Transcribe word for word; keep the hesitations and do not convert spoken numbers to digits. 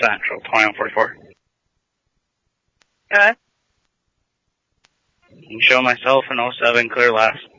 Central, twenty-one forty-four. Okay. Show myself in oh seven, clear last.